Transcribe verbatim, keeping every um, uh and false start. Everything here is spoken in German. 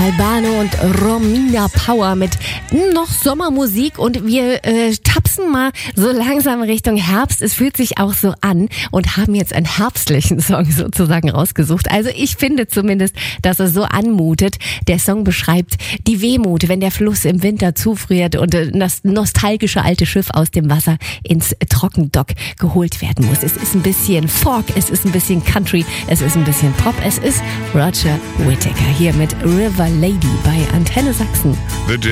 Albano und Romina Power mit noch Sommermusik und wir äh, tapsen mal so langsam Richtung Herbst. Es fühlt sich auch so an und haben jetzt einen herbstlichen Song sozusagen rausgesucht. Also ich finde zumindest, dass er so anmutet. Der Song beschreibt die Wehmut, wenn der Fluss im Winter zufriert und das nostalgische alte Schiff aus dem Wasser ins Trockendock geholt werden muss. Es ist ein bisschen Folk, es ist ein bisschen Country, es ist ein bisschen Pop, es ist Roger Whittaker hier mit River Lady bei Antenne Sachsen. The